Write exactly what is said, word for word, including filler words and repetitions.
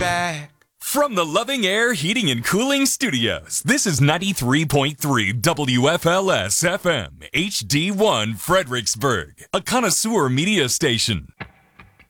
back. From the Loving Air Heating and Cooling Studios, this is ninety-three point three W F L S F M, H D one Fredericksburg, a connoisseur media station.